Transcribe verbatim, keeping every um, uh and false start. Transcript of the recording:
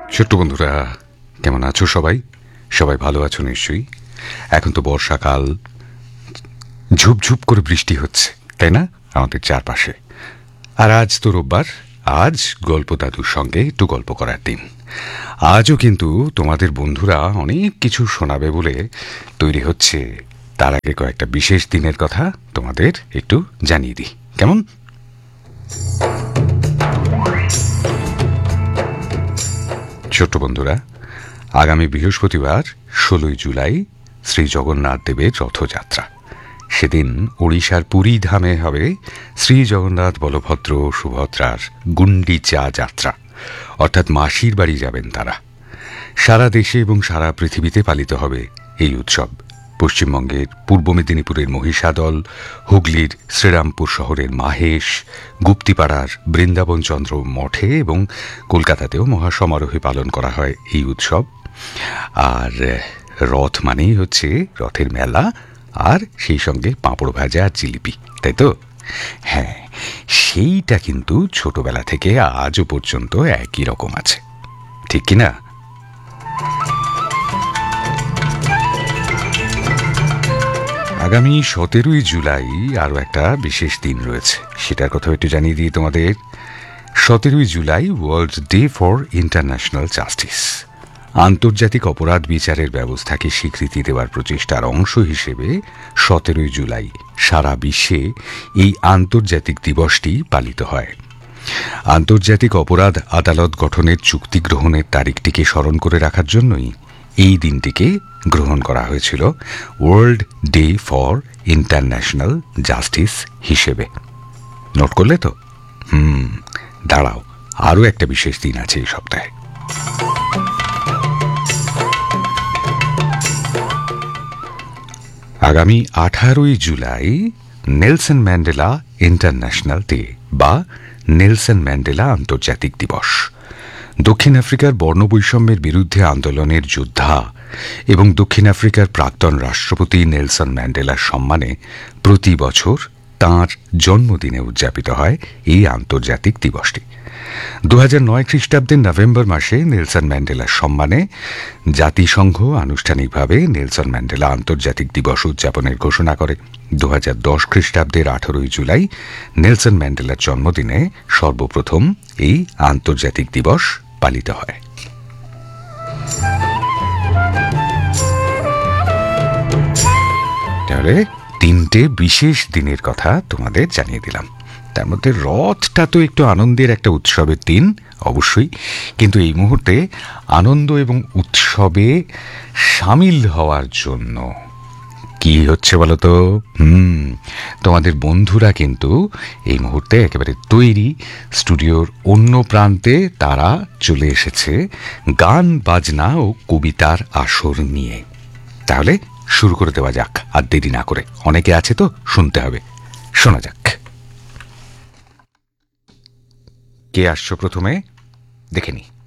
ছোট্ট বন্ধুরা, কেমন আছো সবাই? সবাই ভালো আছো নিশ্চয়ই। এখন তো বর্ষাকাল, ঝুপঝুপ করে বৃষ্টি হচ্ছে, তাই না, আমাদের চারপাশে। আর আজ তো রোববার, আজ গল্প দাদুর সঙ্গে একটু গল্প করার দিন। আজও কিন্তু তোমাদের বন্ধুরা অনেক কিছু শোনাবে বলে তৈরি হচ্ছে। তার আগে কয়েকটা বিশেষ দিনের কথা তোমাদের একটু জানিয়ে দিই, কেমন? ছোট্ট বন্ধুরা, আগামী বৃহস্পতিবার ষোলোই জুলাই শ্রী জগন্নাথ দেবের রথযাত্রা। সেদিন ওড়িশার পুরী ধামে হবে শ্রী জগন্নাথ বলভদ্র সুভদ্রার গুন্ডিচা যাত্রা, অর্থাৎ মাসির বাড়ি যাবেন তারা। সারা দেশে এবং সারা পৃথিবীতে পালিত হবে এই উৎসব। পশ্চিমবঙ্গের পূর্ব মেদিনীপুরের মহিষাদল, হুগলির শ্রীরামপুর শহরের মাহেশ, গুপ্তিপাড়ার বৃন্দাবন চন্দ্র মঠে এবং কলকাতাতেও মহাসমারোহে পালন করা হয় এই উৎসব। আর রথ মানেই হচ্ছে রথের মেলা, আর সেই সঙ্গে পাঁপড় ভাজা আর জিলিপি, তাই তো? হ্যাঁ, সেইটা কিন্তু ছোটবেলা থেকে আজও পর্যন্ত একই রকম আছে, ঠিক কিনা? আগামী সতেরোই জুলাই আরও একটা বিশেষ দিন রয়েছে, সেটার কথা একটু জানিয়ে দিই তোমাদের। সতেরোই July world day for international justice. আন্তর্জাতিক অপরাধ বিচারের ব্যবস্থাকে স্বীকৃতি দেওয়ার প্রচেষ্টার অংশ হিসেবে সতেরোই জুলাই সারা বিশ্বে এই আন্তর্জাতিক দিবসটি পালিত হয়। আন্তর্জাতিক অপরাধ আদালত গঠনের চুক্তি গ্রহণের তারিখটিকে স্মরণ করে রাখার জন্যই এই দিনটিকে গ্রহণ করা হয়েছিল world day for international justice হিসেবে। নোট করলে তো? হুম, দাঁড়াও, আরও একটা বিশেষ দিন আছে এই সপ্তাহে। আগামী আঠারোই July Nelson Mandela international day বা নেলসন ম্যান্ডেলা আন্তর্জাতিক দিবস। দক্ষিণ আফ্রিকার বর্ণবৈষম্যের বিরুদ্ধে আন্দোলনের যোদ্ধা এবং দক্ষিণ আফ্রিকার প্রাক্তন রাষ্ট্রপতি নেলসন ম্যান্ডেলার সম্মানে প্রতি বছর তাঁর জন্মদিনে উদযাপিত হয় এই আন্তর্জাতিক দিবসটি। দু হাজার নয় খ্রিস্টাব্দের নভেম্বর মাসে নেলসন ম্যান্ডেলার সম্মানে জাতিসংঘ আনুষ্ঠানিকভাবে নেলসন ম্যান্ডেলা আন্তর্জাতিক দিবস উদযাপনের ঘোষণা করে। দু হাজার দশ খ্রিস্টাব্দের আঠারোই জুলাই নেলসন ম্যান্ডেলার জন্মদিনে সর্বপ্রথম এই আন্তর্জাতিক দিবস পালিত হয়। তাহলে তিনটে বিশেষ দিনের কথা তোমাদের জানিয়ে দিলাম। তার মধ্যে রথটা তো একটু আনন্দের একটা উৎসবের দিন অবশ্যই, কিন্তু এই মুহূর্তে আনন্দ এবং উৎসবে সামিল হওয়ার জন্য কি হচ্ছে বলো তো? হুম তোমাদের বন্ধুরা কিন্তু এই মুহূর্তে একেবারে তৈরি। স্টুডিওর অন্য প্রান্তে তারা চলে এসেছে গান বাজনা ও কবিতার আসর নিয়ে। তাহলে শুরু করে দেওয়া যাক, আর দেরি না করে। অনেকে আছে তো, শুনতে হবে। শোনা যাক। কে আসছো প্রথমে দেখে নি।